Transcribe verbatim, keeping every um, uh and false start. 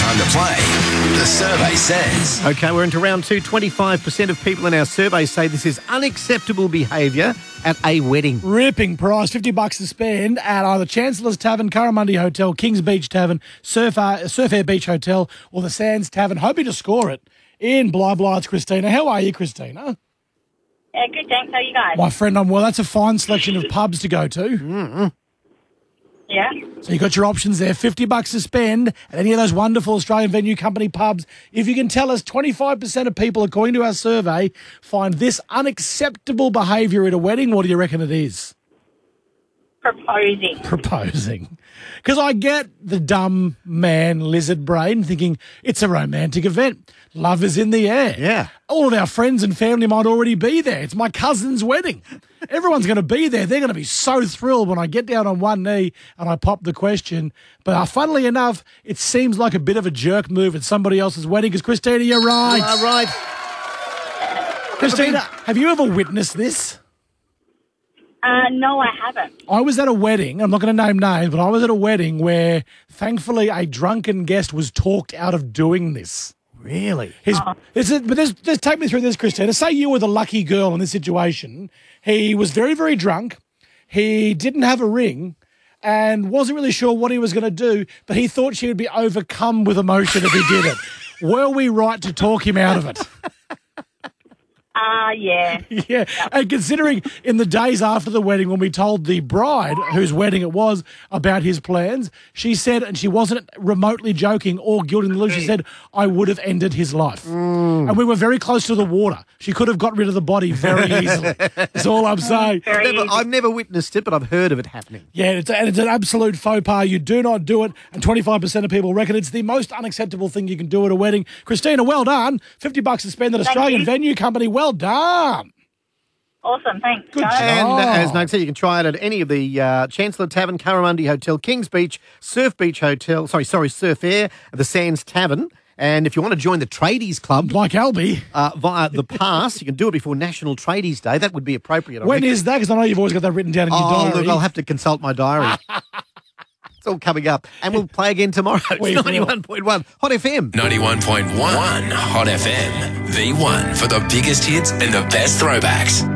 Time to play. The survey says. Okay, we're into round two. twenty-five percent of people in our survey say this is unacceptable behaviour at a wedding. Ripping price, fifty bucks to spend at either Chancellor's Tavern, Curramundi Hotel, Kings Beach Tavern, Surf, uh, Surf Air Beach Hotel, or the Sands Tavern. Hoping to score it in Bly Bly. It's Christina. How are you, Christina? Yeah, good, thanks. How are you guys? My friend, I'm well. That's a fine selection of pubs to go to. Mm-hmm. Yeah. So you got your options there. fifty bucks to spend at any of those wonderful Australian venue company pubs. If you can tell us twenty-five percent of people, according to our survey, find this unacceptable behaviour at a wedding, what do you reckon it is? Proposing. Proposing. Because I get the dumb man lizard brain thinking it's a romantic event. Love is in the air. Yeah. All of our friends and family might already be there. It's my cousin's wedding. Everyone's going to be there. They're going to be so thrilled when I get down on one knee and I pop the question. But uh, funnily enough, it seems like a bit of a jerk move at somebody else's wedding because, Christina, you're right. You are right. Christina, have you ever witnessed this? Uh, no, I haven't. I was at a wedding, I'm not going to name names, but I was at a wedding where thankfully a drunken guest was talked out of doing this. Really? His, this is, but this, just take me through this, Christina. Say you were the lucky girl in this situation. He was very, very drunk. He didn't have a ring and wasn't really sure what he was going to do, but he thought she would be overcome with emotion if he did it. Were we right to talk him out of it? Uh, yeah. Yeah, yep. And considering in the days after the wedding when we told the bride, whose wedding it was, about his plans, she said, and she wasn't remotely joking or guilty in the loop, she said, I would have ended his life. Mm. And we were very close to the water. She could have got rid of the body very easily. That's all I'm saying. I've never, I've never witnessed it, but I've heard of it happening. Yeah, it's, and it's an absolute faux pas. You do not do it, and twenty-five percent of people reckon it's the most unacceptable thing you can do at a wedding. Christina, well done. fifty bucks to spend at Australian Venue Company. Well done. Awesome, thanks. Good guys. And job. uh, as Nogue said, you can try it at any of the uh, Chancellor Tavern, Curramundi Hotel, Kings Beach, Surf Beach Hotel, sorry, sorry, Surf Air, the Sands Tavern. And if you want to join the Tradies Club, Like Albie. uh, via the pass, you can do it before National Tradies Day. That would be appropriate. I When reckon. is that? Because I know you've always got that written down in your Oh, diary. look, I'll have to consult my diary. It's all coming up. And we'll play again tomorrow. It's We will. ninety-one point one Hot F M. ninety-one point one Hot F M. The one for the biggest hits and the best throwbacks.